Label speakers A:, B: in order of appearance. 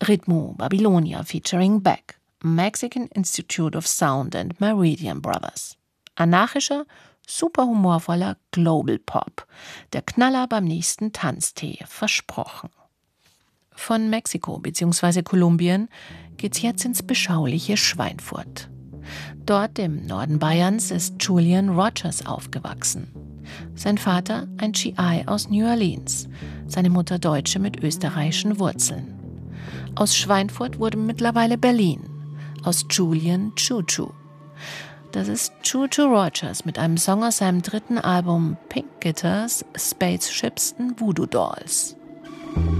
A: Ritmo Babylonia featuring Beck, Mexican Institute of Sound and Meridian Brothers. Anarchischer, super humorvoller Global Pop. Der Knaller beim nächsten Tanztee, versprochen. Von Mexiko bzw. Kolumbien geht's jetzt ins beschauliche Schweinfurt. Dort im Norden Bayerns ist Julian Rogers aufgewachsen. Sein Vater ein GI aus New Orleans, seine Mutter Deutsche mit österreichischen Wurzeln. Aus Schweinfurt wurde mittlerweile Berlin, aus Julian Choo-Choo. Das ist Choo-Choo Rogers mit einem Song aus seinem 3. Album Pink Guitars, Spaceships and Voodoo Dolls.